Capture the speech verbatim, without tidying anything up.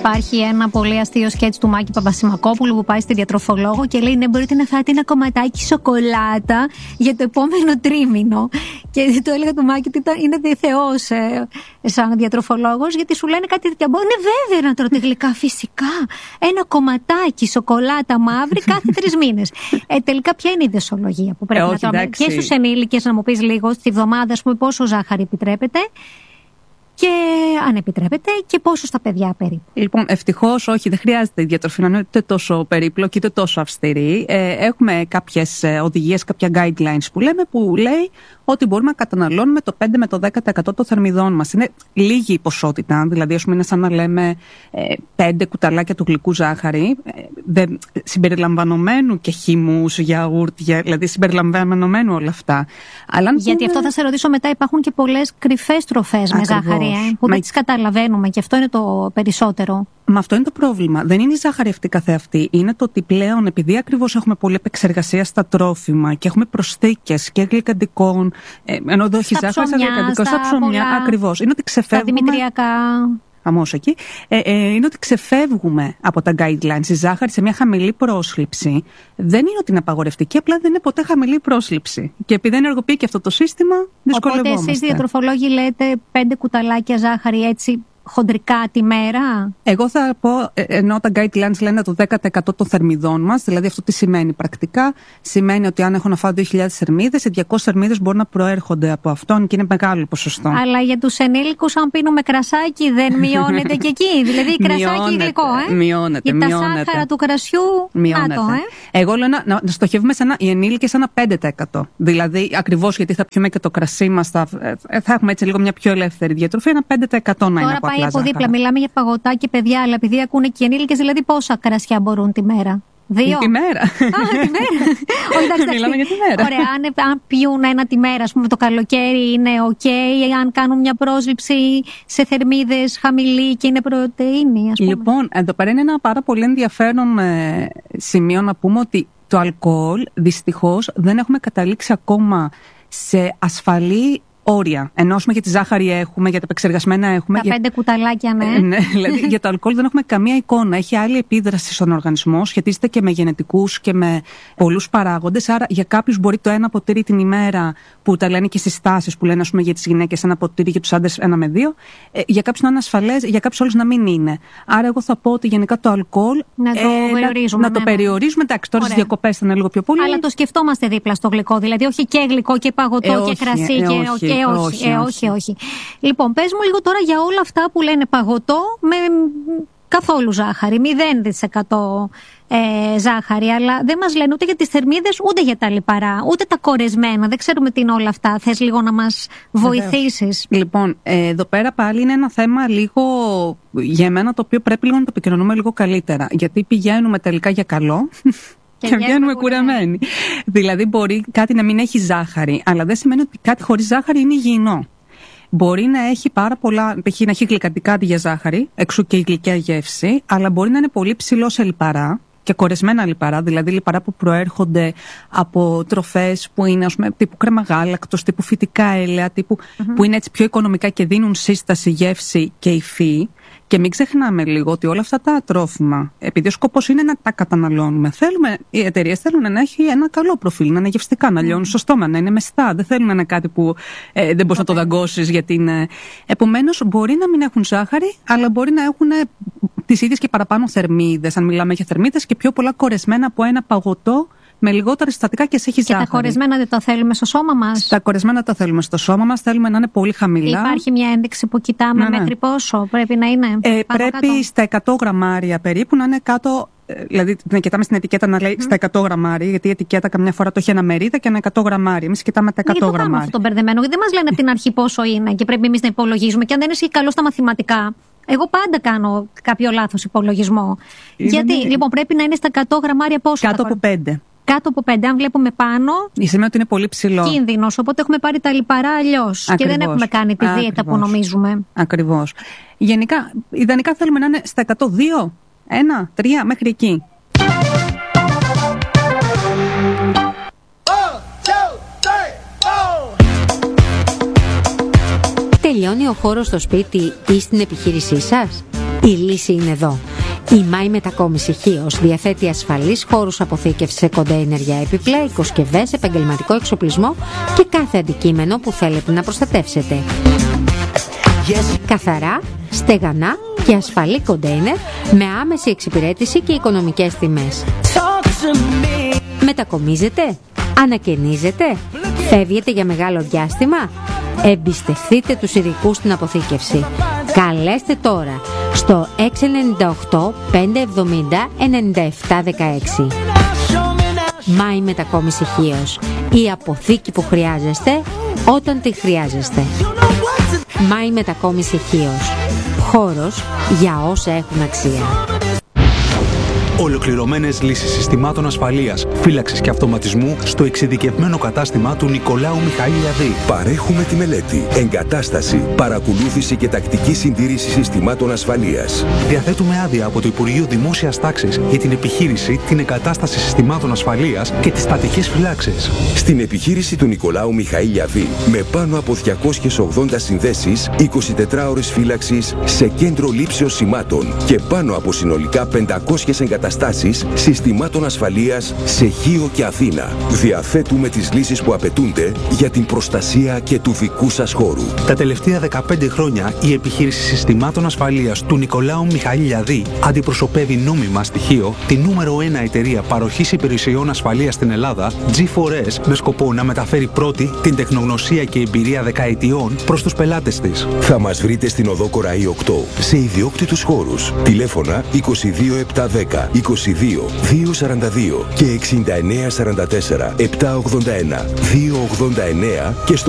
Υπάρχει ένα πολύ αστείο σκέτς του Μάκη Παπασημακόπουλου που πάει στη διατροφολόγο και λέει: ναι, μπορείτε να φάτε ένα κομματάκι σοκολάτα για το επόμενο τρίμηνο. Και το έλεγα του Μάκη ότι είναι θεός ε, σαν διατροφολόγος, γιατί σου λένε κάτι τέτοια. Μπορεί, ναι, βέβαια να τρώτε γλυκά, φυσικά. Ένα κομματάκι σοκολάτα μαύρη κάθε τρεις μήνες. Ε, τελικά, ποια είναι η δεσολογία που πρέπει ε, να τρώμε? Και στους ενήλικες, να μου πεις λίγο, στη βδομάδα, πούμε, πόσο ζάχαρη επιτρέπεται. Και αν επιτρέπετε, και πόσο στα παιδιά περίπου? Λοιπόν, ευτυχώς όχι, δεν χρειάζεται η διατροφή να είναι ούτε τόσο περίπλοκη, ούτε τόσο αυστηρή. Ε, έχουμε κάποιες οδηγίες, κάποια guidelines που λέμε, που λέει ότι μπορούμε να καταναλώνουμε το πέντε με το δέκα τοις εκατό των θερμιδών μας. Είναι λίγη η ποσότητα, δηλαδή, ας πούμε, είναι σαν να λέμε ε, πέντε κουταλάκια του γλυκού ζάχαρη, ε, δε, συμπεριλαμβανομένου και χυμούς, γιαούρτια, δηλαδή συμπεριλαμβανομένου όλα αυτά. Αλλά, γιατί πούμε... αυτό θα σε ρωτήσω μετά, υπάρχουν και πολλές κρυφές τροφές με ζάχαρη, ε, που Μα... δεν τις καταλαβαίνουμε, και αυτό είναι το περισσότερο. Μα αυτό είναι το πρόβλημα. Δεν είναι η ζάχαρη αυτή καθεαυτή. Είναι το ότι πλέον, επειδή ακριβώς έχουμε πολλή επεξεργασία στα τρόφιμα και έχουμε προσθήκες και γλυκαντικών, ε, ενώ εδώ έχει ζάχαρη, στα γλυκαντικό, στα ψωμιά, ακριβώς. Είναι ότι ξεφεύγουμε. Τα δημητριακά. Αμώς εκεί. Ε, ε, είναι ότι ξεφεύγουμε από τα guidelines. Η ζάχαρη σε μια χαμηλή πρόσληψη δεν είναι ότι είναι απαγορευτική, απλά δεν είναι ποτέ χαμηλή πρόσληψη. Και επειδή δεν ενεργοποιεί και αυτό το σύστημα, δυσκολευόμαστε. Οπότε εσείς διατροφολόγοι λέτε πέντε κουταλάκια ζάχαρη έτσι χοντρικά τη μέρα? Εγώ θα πω, ενώ τα guidelines λένε το δέκα τοις εκατό των θερμιδών μας, δηλαδή αυτό τι σημαίνει πρακτικά? Σημαίνει ότι αν έχω να φάω δύο χιλιάδες θερμίδες, οι διακόσιες θερμίδες μπορούν να προέρχονται από αυτόν και είναι μεγάλο ποσοστό. Αλλά για τους ενήλικους, αν πίνουμε κρασάκι, δεν μειώνεται και εκεί? Δηλαδή κρασάκι γλυκό, ε? Μειώνεται. Για μειώνεται. τα σάχαρα του κρασιού, μειώνεται. Να το, ε? Εγώ λέω να, να, να στοχεύουμε σε ένα, οι ενήλικες σε ένα πέντε τοις εκατό. Δηλαδή, ακριβώς γιατί θα πιούμε και το κρασί μας, θα, θα έχουμε έτσι λίγο μια πιο ελεύθερη διατροφή, ένα πέντε τοις εκατό να είναι από Πάει από δίπλα, μιλάμε για παγωτά και παιδιά, αλλά επειδή ακούνε και οι ενήλικες, δηλαδή πόσα κρασιά μπορούν τη μέρα? Δύο. Τη μέρα. Α, τη μέρα. Όχι, εντάξει, μιλάμε για τη μέρα. Ωραία, αν, αν πιούν ένα τη μέρα, ας πούμε, το καλοκαίρι είναι ok, αν κάνουν μια πρόσληψη σε θερμίδες χαμηλή και είναι πρωτεΐνη, ας πούμε. Λοιπόν, εδώ πέρα είναι ένα πάρα πολύ ενδιαφέρον ε, σημείο να πούμε ότι το αλκοόλ, δυστυχώς, δεν έχουμε καταλήξει ακόμα σε ασφαλή όρια. Ενώ για τη ζάχαρη έχουμε, για τα επεξεργασμένα έχουμε. Τα για... πέντε κουταλάκια, ναι. Ε, ναι, δηλαδή για το αλκοόλ δεν έχουμε καμία εικόνα. Έχει άλλη επίδραση στον οργανισμό, σχετίζεται και με γενετικούς και με πολλούς παράγοντες. Άρα για κάποιους μπορεί το ένα ποτήρι την ημέρα, που τα λένε και στις τάσεις που λένε, ας πούμε, για τις γυναίκες ένα ποτήρι, για τους άντρες ένα με δύο. Ε, για κάποιους να είναι ασφαλές, για κάποιους όλους να μην είναι. Άρα εγώ θα πω ότι γενικά το αλκοόλ. Να το ε, περιορίζουμε. Να, να το περιορίζουμε. Εντάξει, τώρα στις διακοπές θα είναι λίγο πιο πολύ. Αλλά το σκεφτόμαστε δίπλα στο γλυκό. Δηλαδή όχι και γλυκό και παγωτό ε, και κρασί. Ε, και όχι. Ε, όχι, όχι, ε, όχι, όχι. Λοιπόν, πες μου λίγο τώρα για όλα αυτά που λένε παγωτό με καθόλου ζάχαρη, μηδέν τοις εκατό ε, ζάχαρη, αλλά δεν μας λένε ούτε για τις θερμίδες, ούτε για τα λιπαρά, ούτε τα κορεσμένα. Δεν ξέρουμε τι είναι όλα αυτά. Θες λίγο να μας βοηθήσεις? Λοιπόν, ε, εδώ πέρα πάλι είναι ένα θέμα λίγο για μένα, το οποίο πρέπει λίγο να το επικοινωνούμε λίγο καλύτερα. Γιατί πηγαίνουμε τελικά για καλό. Και, και βγαίνουμε κουρεμένοι. Δηλαδή, μπορεί κάτι να μην έχει ζάχαρη, αλλά δεν σημαίνει ότι κάτι χωρίς ζάχαρη είναι υγιεινό. Μπορεί να έχει πάρα πολλά, π.χ. να έχει γλυκαντικά αντί για ζάχαρη, εξού και η γλυκιά γεύση, αλλά μπορεί να είναι πολύ ψηλό σε λιπαρά και κορεσμένα λιπαρά, δηλαδή λιπαρά που προέρχονται από τροφές που είναι, ας πούμε, τύπου κρέμα γάλακτος, τύπου φυτικά έλαια, τύπου, mm-hmm. που είναι έτσι πιο οικονομικά και δίνουν σύσταση, γεύση και υφή. Και μην ξεχνάμε λίγο ότι όλα αυτά τα τρόφιμα, επειδή ο σκοπός είναι να τα καταναλώνουμε, θέλουμε, οι εταιρείες θέλουν να έχει ένα καλό προφίλ, να είναι γευστικά, να λιώνουν στο στόμα, να είναι μεστά. Δεν θέλουν να είναι κάτι που ε, δεν μπορείς okay. να το δαγκώσεις γιατί είναι. Επομένως, μπορεί να μην έχουν ζάχαρη, αλλά μπορεί να έχουν τις ίδιες και παραπάνω θερμίδες, αν μιλάμε για θερμίδες, και πιο πολλά κορεσμένα από ένα παγωτό με λιγότερα συστατικά και σε έχει ζάχαρη. Και τα κορεσμένα δεν τα θέλουμε στο σώμα μας? Τα κορεσμένα τα θέλουμε στο σώμα μας, θέλουμε να είναι πολύ χαμηλά. Υπάρχει μια ένδειξη που κοιτάμε, ναι, ναι. Μέτρη πόσο πρέπει να είναι? Ε, πρέπει κάτω. Στα εκατό γραμμάρια περίπου να είναι κάτω. Δηλαδή, να κοιτάμε στην ετικέτα να λέει mm. στα εκατό γραμμάρια, γιατί η ετικέτα καμιά φορά το έχει ένα μερίδα και ένα εκατό γραμμάρια. Εμείς κοιτάμε τα εκατό γραμμάρια. Γιατί αυτό το μπερδεμένο, γιατί δεν μας λένε από την αρχή πόσο είναι και πρέπει εμείς να υπολογίζουμε. Και αν δεν είσαι καλό στα μαθηματικά, εγώ πάντα κάνω κάποιο λάθος υπολογισμό. Είναι... Γιατί, λοιπόν, πρέπει να είναι στα εκατό γραμμάρια πόσο? Κάτω από πέντε. Κάτω από πέντε. Αν βλέπουμε πάνω, σημαίνει ότι είναι πολύ ψηλό. Κίνδυνος. Οπότε έχουμε πάρει τα λιπαρά αλλιώς. Και δεν έχουμε κάνει τη δίαιτα Ακριβώς. που νομίζουμε. Ακριβώς. Γενικά, ιδανικά θέλουμε να είναι στα εκατό δύο, ένα, τρία, μέχρι εκεί. Τελειώνει ο χώρος στο σπίτι ή στην επιχείρησή σας? Η λύση είναι εδώ. Η Μάη Μετακόμιση Χίος διαθέτει ασφαλείς χώρους αποθήκευσης σε κοντέινερ για έπιπλα, οικοσκευές, επαγγελματικό εξοπλισμό και κάθε αντικείμενο που θέλετε να προστατεύσετε. Yes. Καθαρά, στεγανά και ασφαλή κοντέινερ με άμεση εξυπηρέτηση και οικονομικές τιμές. Μετακομίζετε? Ανακαινίζετε? Φεύγετε για μεγάλο διάστημα? Εμπιστευτείτε τους ειδικούς στην αποθήκευση. Καλέστε τώρα στο έξι εννιά οκτώ πέντε εβδομήντα ενενήντα επτά δεκαέξι. Μάη Μετακόμιση Χίος. Η αποθήκη που χρειάζεστε όταν τη χρειάζεστε. Μάη Μετακόμιση Χίος. Χώρος για όσα έχουν αξία. Ολοκληρωμένες λύσεις συστημάτων ασφαλείας, φύλαξης και αυτοματισμού στο εξειδικευμένο κατάστημα του Νικολάου Μιχαήλιαδη. Παρέχουμε τη μελέτη, εγκατάσταση, παρακολούθηση και τακτική συντήρηση συστημάτων ασφαλείας. Διαθέτουμε άδεια από το Υπουργείο Δημόσιας Τάξης για την επιχείρηση, την εγκατάσταση συστημάτων ασφαλείας και τις στατικές φυλάξεις. Στην επιχείρηση του Νικολάου Μιχαήλιαδη, με πάνω από διακόσιες ογδόντα συνδέσεις, εικοσιτετρά ώρες φύλαξης σε κέντρο λήψεως σημάτων και πάνω από συνολικά πεντακόσιες εγκαταστάσεις συστημάτων ασφαλείας σε Χίο και Αθήνα. Διαθέτουμε τις λύσεις που απαιτούνται για την προστασία και του δικού σας χώρου. Τα τελευταία δεκαπέντε χρόνια η επιχείρηση συστημάτων ασφαλείας του Νικολάου Μιχαήλιαδη αντιπροσωπεύει νόμιμα στοιχείο τη νούμερο ένα εταιρεία παροχής υπηρεσιών ασφαλείας στην Ελλάδα, τζι φορ ες, με σκοπό να μεταφέρει πρώτη την τεχνογνωσία και εμπειρία δεκαετιών προς τους πελάτες της. Θα μας βρείτε στην οδό Κοραή οκτώ σε ιδιόκτητους χώρους. Τηλέφωνα είκοσι δύο επτακόσια δέκα είκοσι δύο διακόσια σαράντα δύο και εξήντα εννέα σαράντα τέσσερα επτακόσια ογδόντα ένα διακόσια ογδόντα εννέα και στο